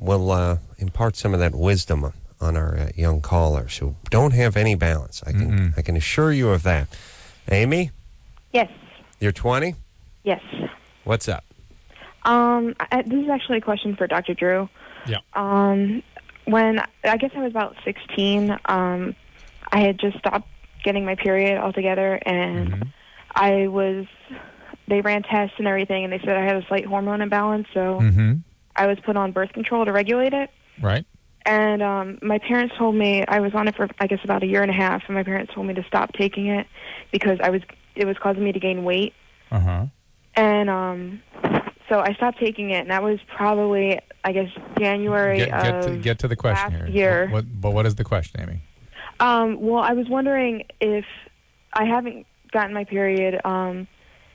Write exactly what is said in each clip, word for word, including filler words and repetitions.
will uh, impart some of that wisdom on our uh, young callers who don't have any balance. I can Mm-mm. I can assure you of that. Amy, Yes. you're twenty? Yes. What's up? Um, I, this is actually a question for Doctor Drew. Yeah. Um, when I guess I was about sixteen, um, I had just stopped getting my period altogether, and Mm-hmm. I was. They ran tests and everything, and they said I had a slight hormone imbalance, so Mm-hmm. I was put on birth control to regulate it. Right. And um, my parents told me I was on it for I guess about a year and a half, and my parents told me to stop taking it because I was it was causing me to gain weight. Uh-huh. And um, so I stopped taking it, and that was probably, I guess, January Get, get, of to, get to the question last here. year. What, what, but what is the question, Amy? Um, well, I was wondering if I haven't gotten my period, um,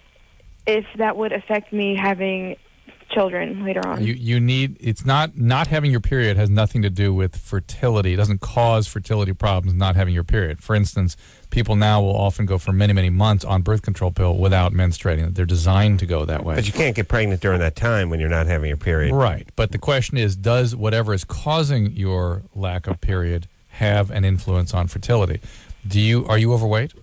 if that would affect me having children later on. You you need it's not not having your period has nothing to do with fertility. It doesn't cause fertility problems not having your period. For instance, people now will often go for many many months on birth control pill without menstruating. They're designed to go that way. But you can't get pregnant during that time when you're not having your period. Right. But the question is, does whatever is causing your lack of period have an influence on fertility? Do you are you overweight?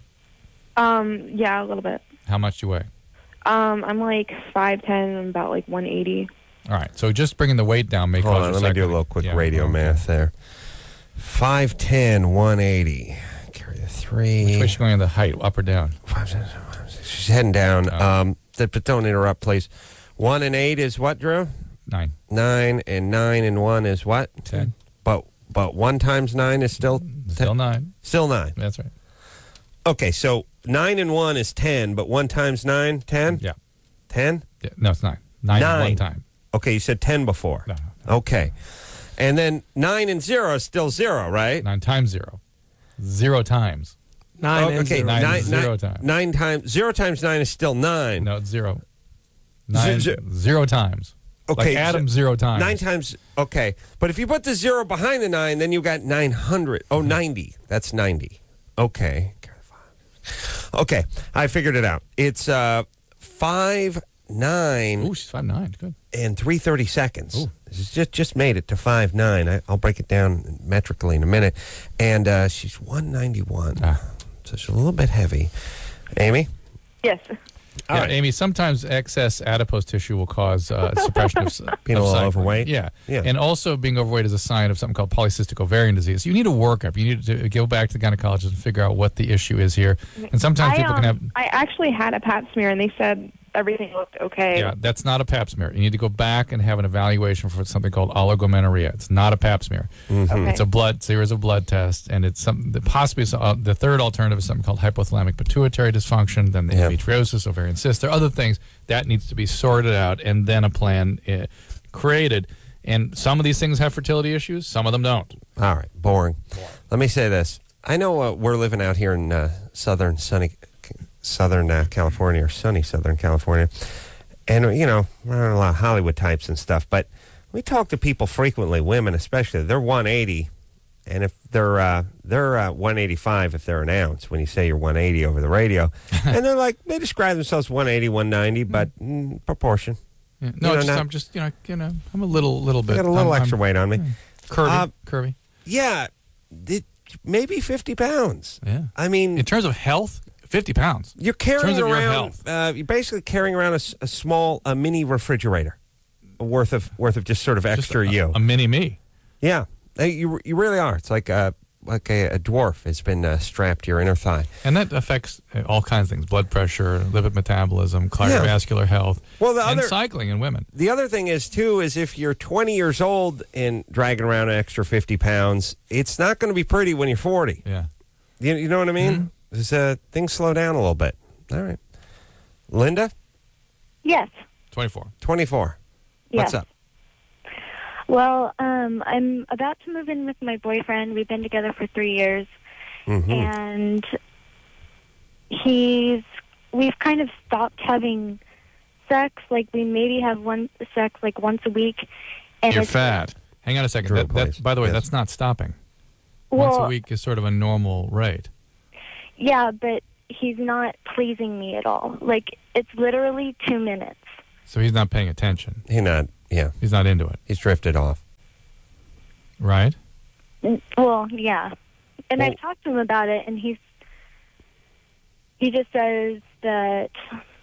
Um, yeah, a little bit. How much do you weigh? Um, I'm like five ten, I'm about like one eighty. All right. So just bringing the weight down may Hold cause on, your let me do a cycle- little quick Yeah, radio okay. math there. five ten, one eighty. Carry the three. Which way is she going on the height, up or down? Five, seven, five, six. She's heading down. Oh. Um, th- but don't interrupt, please. One and eight is what, Drew? Nine. Nine, and nine and one is what? Ten. But but one times nine is still Still ten? nine. Still nine. That's right. Okay, so nine and one is ten, but one times nine, ten? Yeah. Ten? Yeah. No, it's nine. Nine, Nine. is one time. Okay, you said ten before. No, no, Okay. And then nine and zero is still zero, right? Nine times zero. Zero times. Nine Oh, and okay, zero. Nine nine, is zero nine- times. nine times zero times nine is still nine. No, it's zero. Nine, Z- zero times. Okay, Like Adam, so- zero times. Nine times, okay. But if you put the zero behind the nine, then you got nine hundred. Oh, ninety. That's ninety. Okay. Okay, I figured it out. It's uh, five nine Ooh, she's five nine. Good. and three thirty seconds. Ooh. She's just just made it to five nine. I, I'll break it down metrically in a minute. And uh, she's one ninety one. Ah. So she's a little bit heavy. Amy. Yes. All yeah, right. Amy, sometimes excess adipose tissue will cause uh, suppression of, s- Being a of little cycling. overweight? Yeah. Yeah. And also being overweight is a sign of something called polycystic ovarian disease. You need a workup. You need to go back to the gynecologist and figure out what the issue is here. And sometimes I, people can um, have... I actually had a pap smear, and they said everything looked okay. Yeah, that's not a pap smear. You need to go back and have an evaluation for something called oligomenorrhea. It's not a pap smear. Okay. It's a blood series of blood tests, and it's something that possibly is, uh, the third alternative is something called hypothalamic pituitary dysfunction. Then the Yeah. endometriosis, ovarian cyst. There are other things that needs to be sorted out, and then a plan uh, created. And some of these things have fertility issues. Some of them don't. All right, boring. Let me say this. I know uh, we're living out here in uh, southern sunny Southern uh, California, or sunny Southern California. And, uh, you know, we're around a lot of Hollywood types and stuff, but we talk to people frequently, women especially. They're one eighty, and if they're uh, they're uh, one eighty-five if they're an ounce when you say you're one eighty over the radio. And they're like, they describe themselves one eighty, one ninety, but mm, proportion. Yeah. No, know, just, not- I'm just, you know, you know, I'm a little, little bit. I got a little I'm, extra I'm weight on me. curvy, Uh, curvy. Yeah, it, maybe fifty pounds. Yeah. I mean, In terms of health, fifty pounds. you're carrying terms of your around. health. Uh, you're basically carrying around a, s- a small, a mini refrigerator, worth of worth of just sort of Just extra a, you. A mini me. yeah, Uh, you you really are. It's like a like a, a dwarf has been uh, strapped to your inner thigh. And that affects uh, all kinds of things: blood pressure, lipid metabolism, cardiovascular health, Well, the and other cycling in women. the other thing is too is if you're twenty years old and dragging around an extra fifty pounds, it's not going to be pretty when you're forty. Yeah. You, you know what I mean? There's, uh, things slow down a little bit. All right, Linda, Yes. twenty-four. twenty-four. What's Yes. up? Well, um, I'm about to move in with my boyfriend. We've been together for three years, Mm-hmm. and he's we've kind of stopped having sex. Like we maybe have one sex like once a week. And You're it's, fat. Hang on a second. Drew, That, that, please. by the way, Yes. that's not stopping. Well, Once a week is sort of a normal rate. yeah, but he's not pleasing me at all. Like it's literally two minutes. So he's not paying attention. He not. Yeah, He's not into it. he's drifted off. Right. Mm, Well, yeah. And Well- I've talked to him about it, and he's he just says that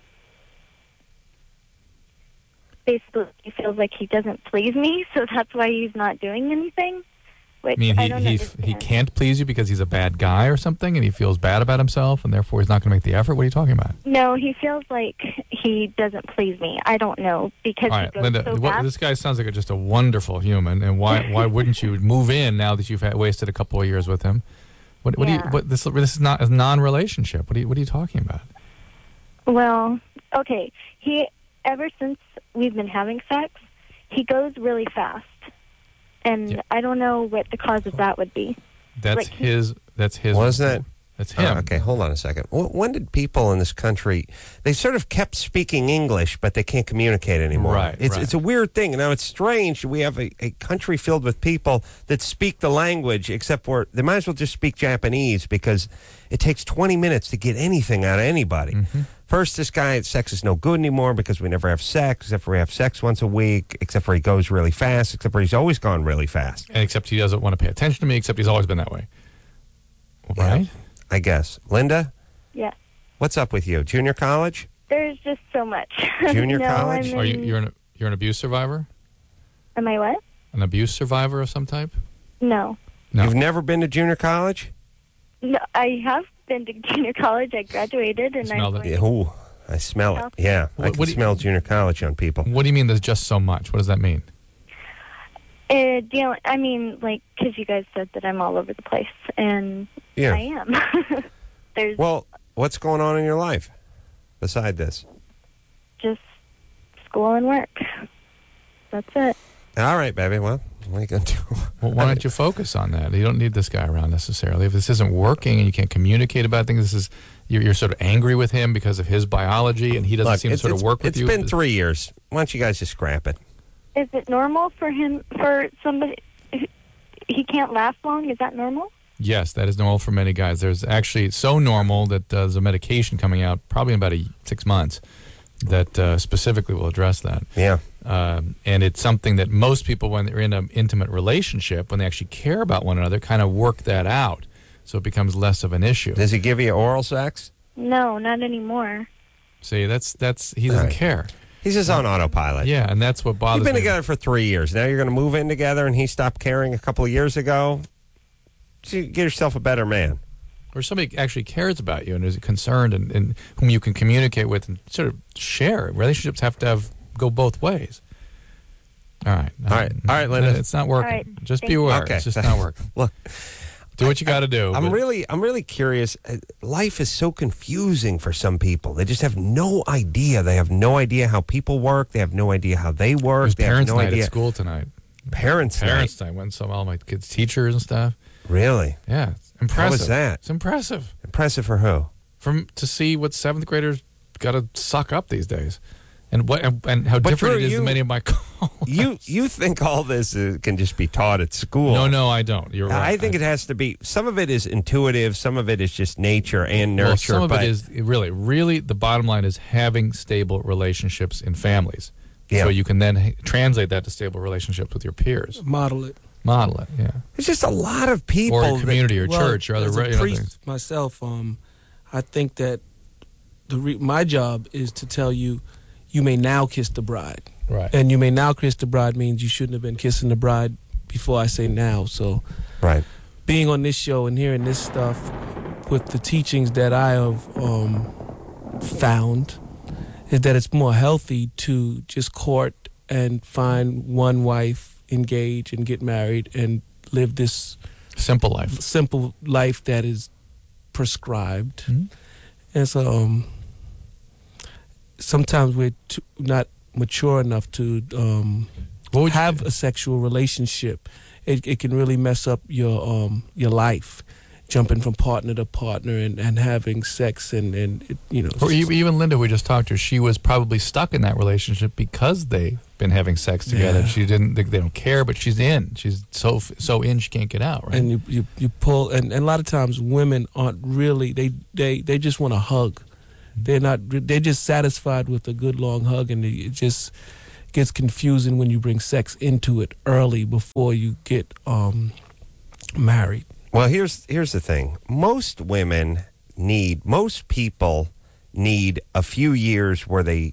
basically he feels like he doesn't please me, so that's why he's not doing anything. Which I mean, I he don't he, understand. he can't please you because he's a bad guy or something, and he feels bad about himself, and therefore he's not going to make the effort? What are you talking about? No, he feels like he doesn't please me. I don't know because All he right, goes Linda, so what, fast. this guy sounds like a, just a wonderful human, and why why wouldn't you move in now that you've had, wasted a couple of years with him? What, what do you? Yeah. What, this this is not a non-relationship. What are you What are you talking about? Well, okay. He ever since we've been having sex, he goes really fast, and Yeah. I don't know what the cause of that would be. That's Like, he- his. That's his. Wasn't it? That's him. Oh, okay, hold on a second. Wh- When did people in this country, they sort of kept speaking English, but they can't communicate anymore? Right, It's, right. it's a weird thing. Now, it's strange. We have a, a country filled with people that speak the language, except for they might as well just speak Japanese because it takes twenty minutes to get anything out of anybody. Mm-hmm. First, this guy, sex is no good anymore because we never have sex, except for we have sex once a week, except for he goes really fast, except for he's always gone really fast. And except he doesn't want to pay attention to me. Except he's always been that way. Right. Yeah, I guess. Linda, Yeah. what's up with you? Junior college? There's just so much. Junior no, college? I'm Are you in- you're an you're an abuse survivor? Am I what? An abuse survivor of some type? No. No. You've never been to junior college? No, I have been to junior college. I graduated, and Smelled I'm it. going Yeah, ooh, I smell it. Yeah, I What- can what do you- smell junior college on people. What do you mean? There's just so much. What does that mean? Uh, deal, I mean, like, because you guys said that I'm all over the place, and Yeah. I am. There's Well, what's going on in your life beside this? just school and work. That's it. All right, baby. Well, what are you going to do? Well, why don't you focus on that? You don't need this guy around necessarily. If this isn't working and you can't communicate about things, this is you're, you're sort of angry with him because of his biology, and he doesn't Look, seem to it's, sort of it's- work with it's you. been three years. Why don't you guys just scrap it? Is it normal for him, for somebody, he can't last long? Is that normal? Yes, that is normal for many guys. There's actually it's so normal that uh, there's a medication coming out probably in about a, six months that uh, specifically will address that. Yeah. Um, and it's something that most people, when they're in an intimate relationship, when they actually care about one another, kind of work that out. So it becomes less of an issue. Does he give you oral sex? No, not anymore. See, that's that's he doesn't Right. care. He's just on autopilot. Yeah, and that's what bothers You've been me. together for three years. Now you're going to move in together, and he stopped caring a couple of years ago. So you get yourself a better man. Or somebody actually cares about you and is concerned, and, and whom you can communicate with and sort of share. Relationships have to have go both ways. All right. All right. All right, Linda. It's not working. All right. Just be Thank you. aware. Okay. It's just not working. Look, Do what you got to do. I'm but- really, I'm really curious. Uh, Life is so confusing for some people. They just have no idea. They have no idea how people work. They have no idea how they work. It was they have parents' no night idea. at school tonight. Parents' Parents' night. night. Went some all my kids' teachers and stuff. Really Yeah, it's impressive. was that? It's impressive. impressive for who? From to see what seventh graders got to suck up these days, and what and, and how But different Drew, it is you- than many of my calls. You, you think all this uh, can just be taught at school? No, no, I don't. You're right. I think it has to be. Some of it is intuitive. Some of it is just nature and nurture. Well, some of but it is really, really. The bottom line is having stable relationships in families, Yeah. so you can then h- translate that to stable relationships with your peers. Model it. Model it, yeah, there's just a lot of people. or your that- community, or Well, church, or other. as re- a you know, priest things. myself, um, I think that the re- my job is to tell you, you may now kiss the bride, Right. and you may now kiss the bride means you shouldn't have been kissing the bride before I say now. So, right. being on this show and hearing this stuff with the teachings that I have um, found is that it's more healthy to just court and find one wife, engage and get married and live this Simple life. simple life that is prescribed. Mhm. And so um, sometimes we're too, not mature enough to um, What would you- have a sexual relationship. It, it can really mess up your um, your life, jumping from partner to partner and, and having sex and, and it, you know. Or e- even Linda, we just talked to her. She was probably stuck in that relationship because they've been having sex together. Yeah. She didn't. They, they don't care, but she's in. She's so so in. She can't get out. Right. And you, you, you pull, and, and a lot of times women aren't really, they, they, they just want a hug. They're not, they're just satisfied with a good long hug, and it just gets confusing when you bring sex into it early before you get um, married. Well, here's here's the thing. Most women need, most people need a few years where they,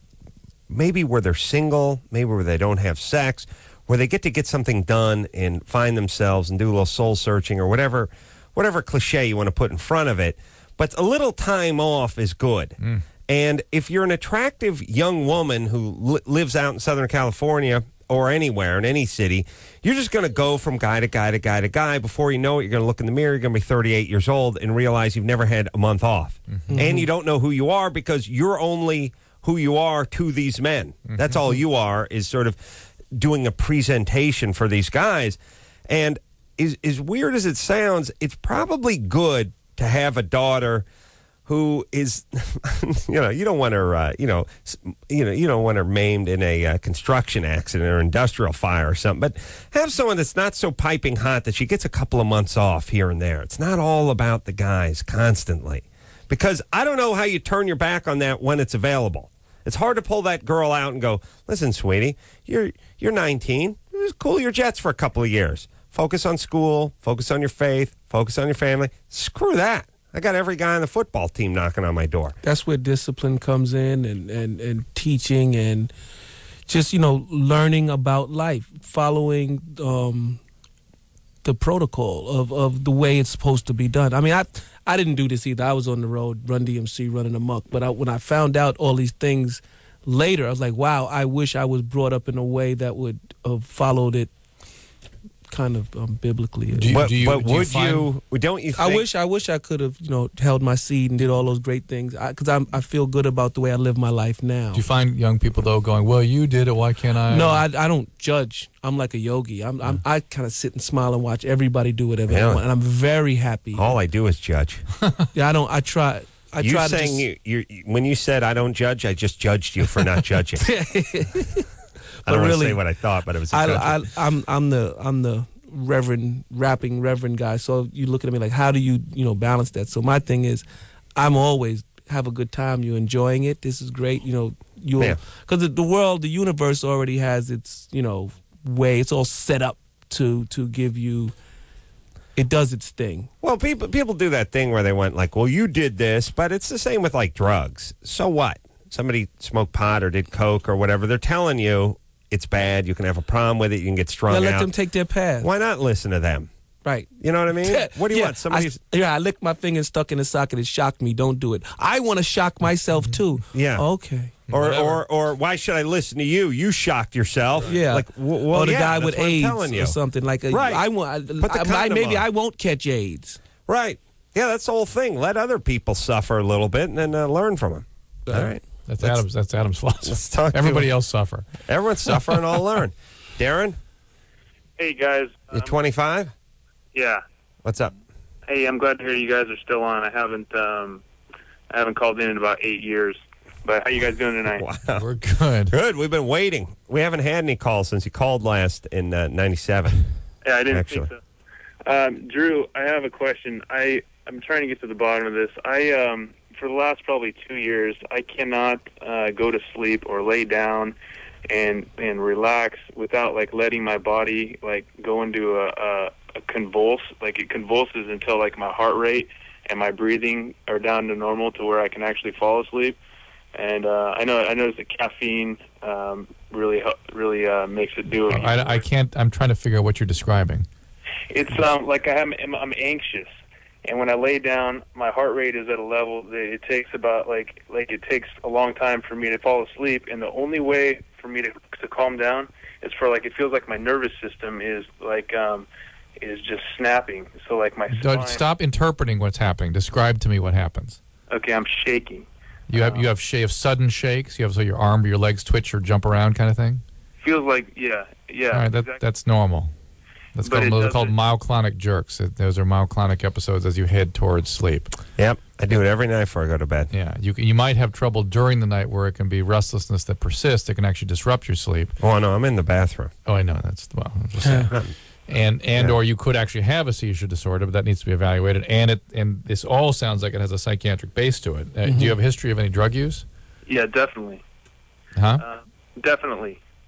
maybe where they're single, maybe where they don't have sex, where they get to get something done and find themselves and do a little soul searching or whatever, whatever cliche you want to put in front of it. But a little time off is good. Mm. And if you're an attractive young woman who li- lives out in Southern California or anywhere in any city, you're just going to go from guy to guy to guy to guy. Before you know it, you're going to look in the mirror, you're going to be thirty-eight years old and realize you've never had a month off. Mm-hmm. And you don't know who you are because you're only who you are to these men. Mm-hmm. That's all you are, is sort of doing a presentation for these guys. And as, as weird as it sounds, it's probably good to have a daughter who is, you know, you don't want her, uh, you know, you know, you don't want her maimed in a uh, construction accident or industrial fire or something. But have someone that's not so piping hot that she gets a couple of months off here and there. It's not all about the guys constantly, because I don't know how you turn your back on that when it's available. It's hard to pull that girl out and go, listen, sweetie, you're you're nineteen. Just cool your jets for a couple of years. Focus on school. Focus on your faith. Focus on your family. Screw that. I got every guy on the football team knocking on my door. That's where discipline comes in, and, and, and teaching, and just, you know, learning about life, following um, the protocol of, of the way it's supposed to be done. I mean, I I didn't do this either. I was on the road, Run D M C, running amok. But I, when I found out all these things later, I was like, wow, I wish I was brought up in a way that would have followed it kind of um, biblically. Do you, but do you, but do you would find, you, don't you think? I wish I wish I could have, you know, held my seed and did all those great things, because I, I feel good about the way I live my life now. Do you find young people, though, going, well, you did it, why can't I? No, I, I don't judge. I'm like a yogi. I'm, I'm I kind of sit and smile and watch everybody do whatever Yeah. they want, and I'm very happy. All I do is judge. Yeah, I don't. I try. I you try saying to just, you, you when you said I don't judge, I just judged you for not judging. I don't want to really, say what I thought, but it was a I, judgment. I, I'm I'm the I'm the reverend rapping reverend guy. So you looking at me like, how do you you know balance that? So my thing is, I'm always have a good time. You're enjoying it. This is great. You know, you because the, the world, the universe already has its you know way. It's all set up to to give you. It does its thing. Well, people people do that thing where they went like, well, you did this, but it's the same with like drugs. So what? Somebody smoked pot or did coke or whatever. They're telling you it's bad. You can have a problem with it. You can get strung Yeah, out. let them take their path. Why not listen to them? Right. You know what I mean? What do you yeah, want? Somebody? I, yeah, I licked my finger stuck in the socket. It shocked me. Don't do it. I want to shock myself too. Yeah. Okay. Or, or or why should I listen to you? You shocked yourself. Yeah. Like, w- well, or the yeah, guy that's with what I'm AIDS telling you. or something like a, Right. I want. Put the I, I, condom maybe on. I won't catch AIDS. Right. Yeah, that's the whole thing. Let other people suffer a little bit and then uh, learn from them. Right. All right. That's Let's- Adam's. That's Adam's Let's philosophy. talk to Everybody him. else suffer. Everyone suffer and all learn. Darren, Hey guys. you're Um, twenty-five? yeah. What's up? Hey, I'm glad to hear you guys are still on. I haven't um, I haven't called in in about eight years. But how you guys doing tonight? Wow. We're good. Good. We've been waiting. We haven't had any calls since you called last in uh, ninety-seven. Yeah, I didn't Actually. think so. Um, Drew, I have a question. I I'm trying to get to the bottom of this. I um for the last probably two years, I cannot uh, go to sleep or lay down and and relax without like letting my body like go into a, a, a convulse. Like it convulses until like my heart rate and my breathing are down to normal to where I can actually fall asleep. And uh, I know I noticed that caffeine um, really hel- really uh, makes it do it. I, I can't. I'm trying to figure out what you're describing. It's um, like I am, I'm anxious, and when I lay down, my heart rate is at a level that it takes about like like it takes a long time for me to fall asleep. And the only way for me to to calm down is for like it feels like my nervous system is like um, is just snapping. So like my Don't- spine. Stop interpreting what's happening. Describe to me what happens. Okay, I'm shaking. You have you have sh- you have sudden shakes. You have so your arm or your legs twitch or jump around kind of thing. Feels like yeah yeah. All right, that, exactly. that's normal. That's But called, it those are called doesn't- myoclonic jerks. It- Those are myoclonic episodes as you head towards sleep. Yep. I do it every night before I go to bed. Yeah, you can- you might have trouble during the night where it can be restlessness that persists. It can actually disrupt your sleep. Oh, no, I'm in the bathroom. Oh, I know. That's well. I'm just saying. And and Yeah. or you could actually have a seizure disorder, but that needs to be evaluated. And it and this all sounds like it has a psychiatric base to it. Uh, Do you have a history of any drug use? Yeah, definitely. Huh? Uh, definitely.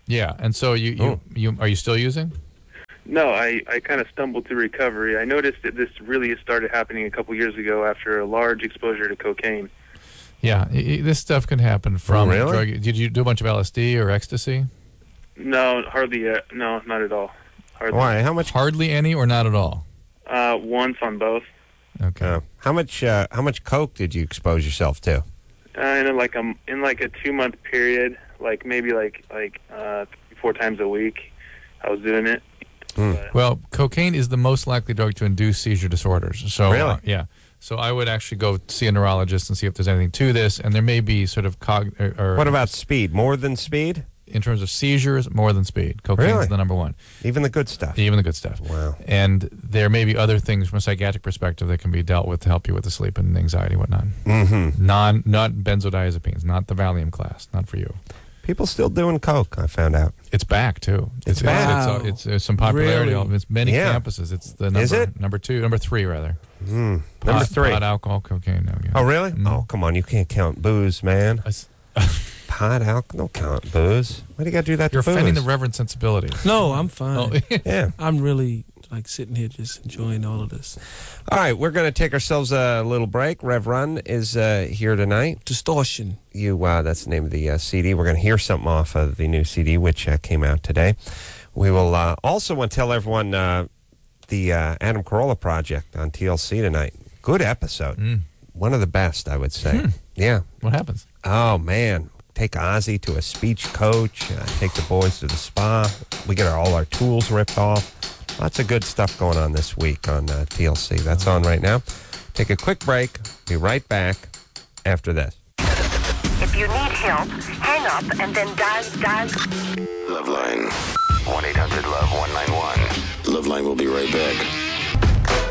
Yeah, and so you, you, Oh. you are you still using? No, I, I kind of stumbled through recovery. I noticed that this really started happening a couple years ago after a large exposure to cocaine. Yeah, i- i- this stuff can happen from Oh, really? drug. Did you do a bunch of L S D or ecstasy? No, hardly. Uh, no, not at all. Hardly. Why? How much? Hardly any, or not at all. Uh, once on both. Okay. Uh, how much? Uh, how much coke did you expose yourself to? Uh, in like a in like a two month period, like maybe like like uh, three, four times a week, I was doing it. Hmm. But- Well, cocaine is the most likely drug to induce seizure disorders. So, Really? uh, yeah. So I would actually go see a neurologist and see if there's anything to this. And there may be sort of cog. Or, or What about speed? More than speed? in terms of seizures? More than speed. Cocaine Really? is the number one, Even the good stuff. even the good stuff. Wow. And there may be other things from a psychiatric perspective that can be dealt with to help you with the sleep and anxiety and whatnot. Mm-hmm. Non, not benzodiazepines, not the Valium class, not for you. People still doing coke. I found out. It's back too. It's It's, back? it's, it's, it's some popularity. Really? It's many Yeah. campuses. It's the number, Is it? number two, number three rather. Mm. Number Pot- three. pot, alcohol, cocaine. No, yeah. Oh, really? Mm. Oh, come on. You can't count booze, man. I s- Pot, alcohol. Don't count booze. Why do you got to do that You're to booze? offending the reverend sensibilities. No, I'm fine. Oh, Yeah. I'm really like sitting here just enjoying all of this. All right. We're going to take ourselves a little break. Rev Run is uh, here tonight. Distortion. You. Uh, that's the name of the uh, C D. We're going to hear something off of the new C D, which uh, came out today. We will uh, also want to tell everyone uh, the uh, Adam Carolla project on T L C tonight. Good episode. Mm. One of the best, I would say. Hmm. Yeah. What happens? Oh, man. Take Ozzy to a speech coach. Uh, take the boys to the spa. We get our, all our tools ripped off. Lots of good stuff going on this week on uh, T L C. That's on right now. Take a quick break. Be right back after this. If you need help, hang up and then dial, dial. Loveline. one eight hundred love one nine one. Loveline will be right back.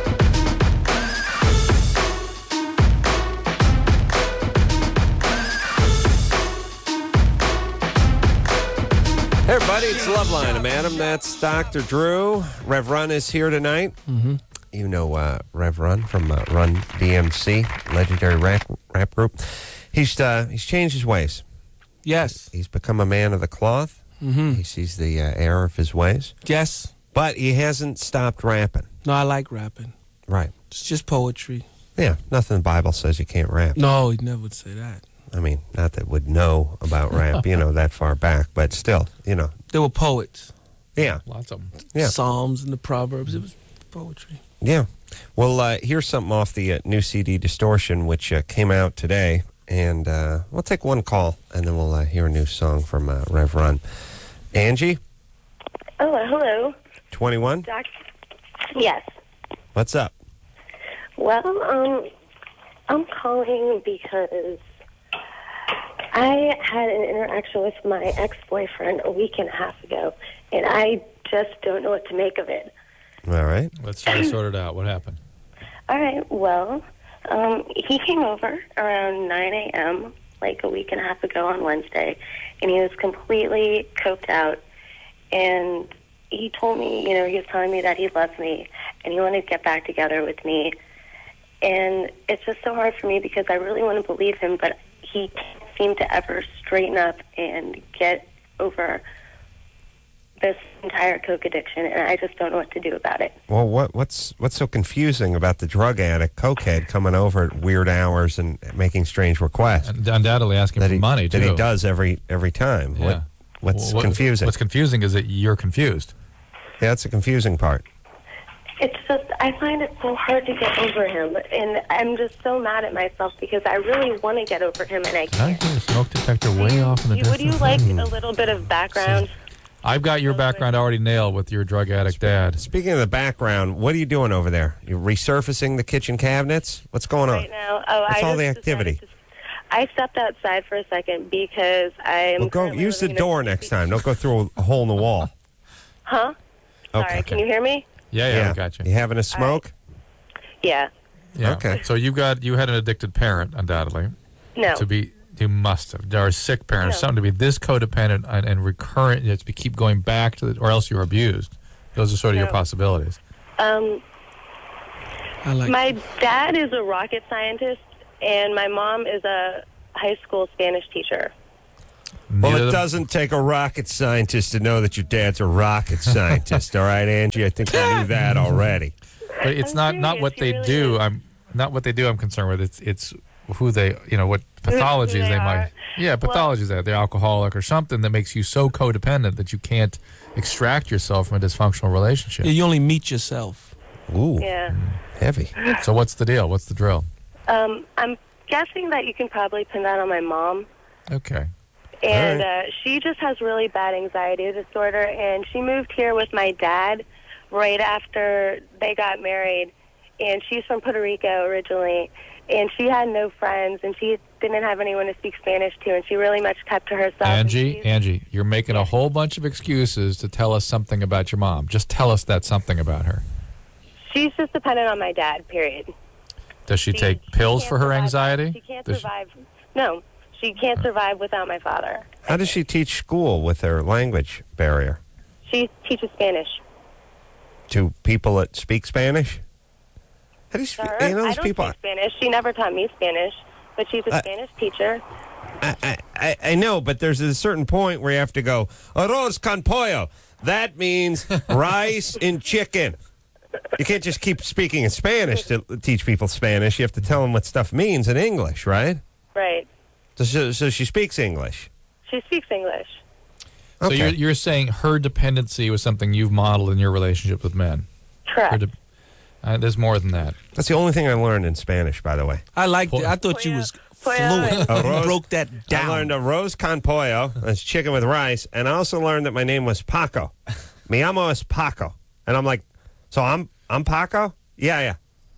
Hey, everybody, it's Loveline. I'm Adam. That's Doctor Drew. Rev Run is here tonight. Mm-hmm. You know uh, Rev Run from uh, Run D M C, legendary rap, rap group. He's uh, he's changed his ways. Yes. He's become a man of the cloth. Mm-hmm. He sees the uh, error of his ways. Yes. But he hasn't stopped rapping. No, I like rapping. Right. It's just poetry. Yeah, nothing the Bible says you can't rap. No, he never would say that. I mean, not that would know about rap, you know, that far back, but still, you know. They were poets. Yeah, Lots of them. yeah, Psalms and the Proverbs. It was poetry. yeah. Well, uh, here's something off the uh, new C D Distortion, which uh, came out today, and uh, we'll take one call, and then we'll uh, hear a new song from uh, Rev Run. Angie, Oh, hello. twenty-one, Doc. Yes. what's up? Well, um, I'm calling because I had an interaction with my ex-boyfriend a week and a half ago, and I just don't know what to make of it. All right. Let's try to sort it out. What happened? All right, well, um, he came over around nine a.m., like a week and a half ago on Wednesday, and he was completely coked out, and he told me, you know, he was telling me that he loves me, and he wanted to get back together with me, and it's just so hard for me because I really want to believe him, but he can't seem to ever straighten up and get over this entire coke addiction, and I just don't know what to do about it. Well, what what's what's so confusing about the drug addict, cokehead, coming over at weird hours and making strange requests And undoubtedly asking that for he money too. that he does every every time? Yeah. What what's What- confusing? What's confusing is that you're confused. Yeah, that's the confusing part. It's just, I find it so hard to get over him, and I'm just so mad at myself because I really want to get over him, and I I can't. hear a smoke detector way off in the You- Would you distance. like a little bit of background? I've got your background already nailed with your drug addict dad. Speaking of the background, what are you doing over there? You're resurfacing the kitchen cabinets? What's going on? Right now, oh, What's I all just the decided activity? to- I stepped outside for a second because I'm. Well, go currently use the living in a- door next time. Don't go through a hole in the wall. Huh? Sorry, Okay. can you hear me? Yeah, yeah, I got you. You having a smoke? Yeah. Yeah. Okay. So you got you had an addicted parent, undoubtedly. No. To be, you must have. There are sick parents. No. Something to be this codependent and, and recurrent. You have to be, keep going back to, the, or else you're abused. Those are sort of your No. possibilities. Um, I like my dad is a rocket scientist, and my mom is a high school Spanish teacher. Well, Neither it the- doesn't take a rocket scientist to know that your dad's a rocket scientist. All right, Angie? I think you knew that already. But it's I'm not, not serious, what he they really do. is. I'm not what they do. I'm concerned with. It's it's who they, you know, what pathologies they they, are. might. Yeah, pathologies that they're alcoholic or something that makes you so codependent that you can't extract yourself from a dysfunctional relationship. Yeah, you only meet yourself. Ooh, Yeah. heavy. So what's the deal? What's the drill? Um, I'm guessing that you can probably pin that on my mom. Okay. And All uh, she just has really bad anxiety disorder, and she moved here with my dad right after they got married. And she's from Puerto Rico originally, and she had no friends, and she didn't have anyone to speak Spanish to, and she really much kept to herself. and Angie, she's- Angie, you're making a whole bunch of excuses to tell us something about your mom. Just tell us that something about her. She's just dependent on my dad, period. Does she She- take she pills can't for her survive- anxiety? She can't Does she- survive. No, she can't survive without my father. How does she teach school with her language barrier? She teaches Spanish. To people that speak Spanish? How do you, To speak, her, you know I those don't people? speak Spanish. She never taught me Spanish, but she's a Uh, Spanish teacher. I, I, I- I know, but there's a certain point where you have to go, arroz con pollo. That means rice and chicken. You can't just keep speaking in Spanish to teach people Spanish. You have to tell them what stuff means in English, right? Right. So, so, so she speaks English. She speaks English. So Okay. you're, you're saying her dependency was something you've modeled in your relationship with men. Her Correct. de- uh, there's more than that. That's the only thing I learned in Spanish, by the way. I liked Po- it. I thought you was Pollo. fluent. Arroz- You broke that I down. learned arroz con pollo. That's chicken with rice. And I also learned that my name was Paco. Mi amo es Paco. And I'm like, so I'm I'm Paco? Yeah, yeah.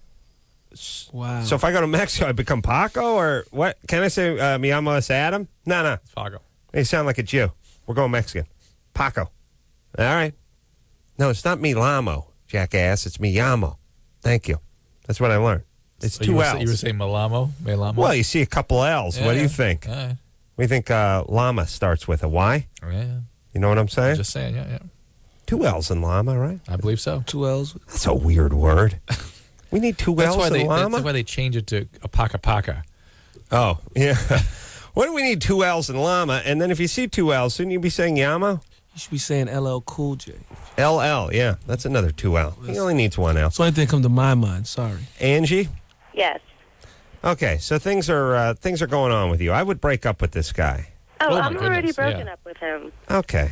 Wow. So if I go to Mexico, I become Paco? Or what? Can I say uh, mi amo es Adam? No, no. Fago. You sound like a Jew. We're going Mexican. Paco. All right. No, it's not mi lamo, jackass. It's mi llamo. Thank you. That's what I learned. It's So two you were, L's. you were saying Malamo? Melamo? Well, you see a couple L's. Yeah, what do you yeah. think? All right. We think uh, llama starts with a Y. Oh, yeah, yeah. You know what I'm saying? Just saying, yeah, yeah. Two L's in llama, right? I believe so. Two L's. That's a weird word. We need two That's L's why in they llama? that's why they change it to a paka paka. Oh, yeah. What do we need two L's in llama? And then if you see two L's, shouldn't you be saying Yamo? You should be saying L L Cool J. L L, yeah. That's another two L. He only needs one L. That's the only thing that come to my mind. Sorry. Angie? Yes. Okay, so things are uh, things are going on with you. I would break up with this guy. Oh, Oh, my I'm already goodness, broken yeah. up with him. Okay.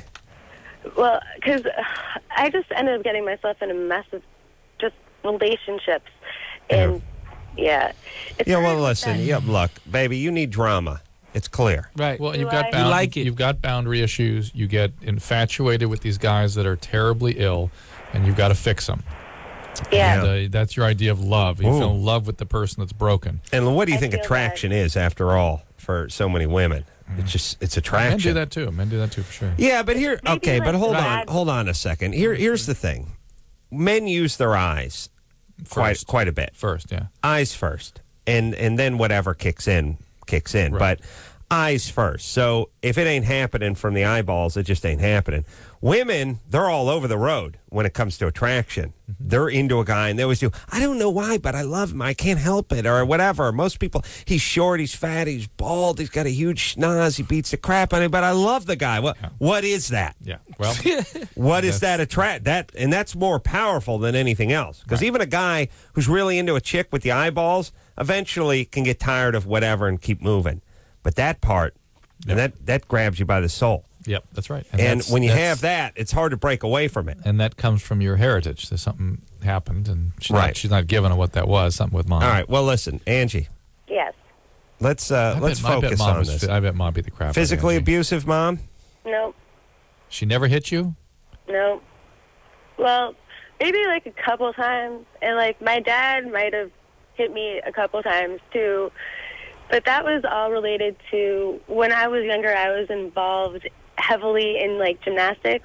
Well, because I just ended up getting myself in a mess of just relationships. And, yeah. It's Yeah, very well, listen. upsetting. Yeah, look, baby, you need drama. It's clear. Right. Well, Do you've I- got You bound, like it. You've got boundary issues. You get infatuated with these guys that are terribly ill, and you've got to fix them. Yeah. And, uh, that's your idea of love. You Ooh. feel in love with the person that's broken. And what do you I think feel attraction is, after all, for so many women? It's just, it's Men attraction. do that too. Men do that too, for sure. Yeah, but here, Maybe okay, like but hold bad- on, hold on a second. Here, here's the thing: men use their eyes quite, First. quite a bit. First, yeah. Eyes first, and and then whatever kicks in, kicks in. Right. But eyes first. So if it ain't happening from the eyeballs, it just ain't happening. Women, they're all over the road when it comes to attraction. Mm-hmm. They're into a guy and they always do, I don't know why, but I love him. I can't help it, or whatever. Most people, he's short, he's fat, he's bald, he's got a huge schnoz, he beats the crap out of me, but I love the guy. What, what is that? Yeah. Well, What is That's- that attract that and that's more powerful than anything else, because Right. even a guy who's really into a chick with the eyeballs eventually can get tired of whatever and keep moving, but that part and that that grabs you by the soul, yep, that's right. and, that's- when you that's- have that, it's hard to break away from it. and that comes from your heritage. There's something happened, and she's Right. not, she's not given what that was. Something with mom. All right, well, listen, Angie, Yes. let's uh I let's bet, I bet focus mom on was, this. I bet mom beat the crap. out of Physically Angie. abusive mom? No. She never hit you. No. Well, maybe like a couple times, and like my dad might have hit me a couple times too, but that was all related to when I was younger. I was involved heavily in like gymnastics,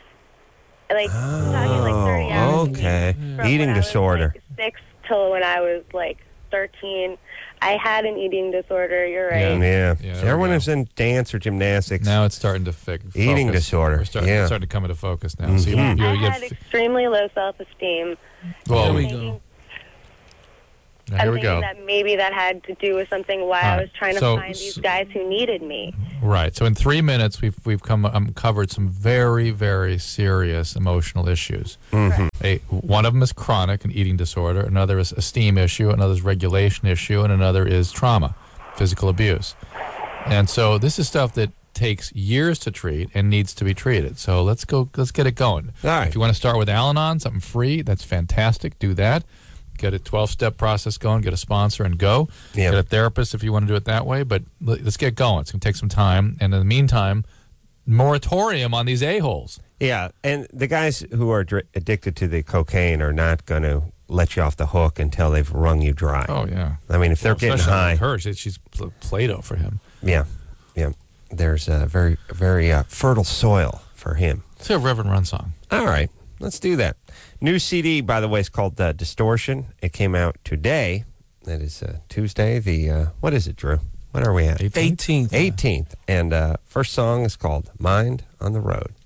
like talking like thirty hours. a week Okay. from Eating when I was, disorder. like, six till when I was like thirteen. I had an eating disorder. You're right. Yeah. Yeah, there we Everyone go. who's in dance or gymnastics. Now it's starting to fix. Eating focus. disorder, We're starting, yeah. it's starting to come into focus now. So you, Mhm. you, I you had get, extremely low self-esteem. well, There we Thinking- go. Now, I'm here we thinking go. that maybe that had to do with something while All I right. was trying to So- find these so- guys who needed me. Right. So in three minutes, we've we've come um, covered some very very serious emotional issues. Mm-hmm. A, one of them is chronic, an eating disorder. Another is esteem issue. Another is regulation issue, and another is trauma, physical abuse. And so this is stuff that takes years to treat and needs to be treated. So let's go. Let's get it going. All right. If you want to start with Al-Anon, something free, that's fantastic. Do that. Get a twelve-step process going. Get a sponsor and go. Yeah. Get a therapist if you want to do it that way. But let- let's get going. It's going to take some time. And in the meantime, moratorium on these a-holes. Yeah, and the guys who are dr- addicted to the cocaine are not going to let you off the hook until they've wrung you dry. Oh, yeah. I mean, if they're Well, getting especially high, like her, she- she's pl- Play-Doh for him. yeah, yeah, there's a very, very uh, fertile soil for him. Let's hear a Reverend Run song. All right, let's do that. New C D, by the way, is called uh, Distortion. It came out today. That is uh, Tuesday. The uh, what is it, Drew? What are we at? eighteenth. eighteenth. And uh, first song is called Mind on the Road.